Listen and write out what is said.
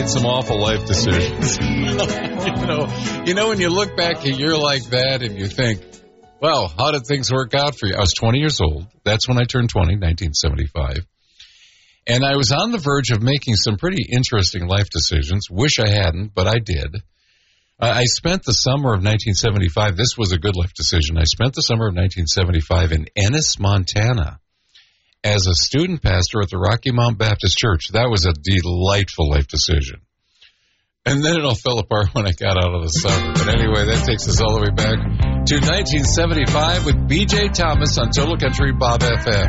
Some awful life decisions. you know, when you look back a year like that and you think, well, how did things work out for you? I was 20 years old. That's when I turned 20, 1975. And I was on the verge of making some pretty interesting life decisions. Wish I hadn't, but I did. I spent the summer of 1975. This was a good life decision. I spent the summer of 1975 in Ennis, Montana, as a student pastor at the Rocky Mount Baptist Church. That was a delightful life decision. And then it all fell apart when I got out of the summer. But anyway, that takes us all the way back to 1975 with B.J. Thomas on Total Country Bob FM.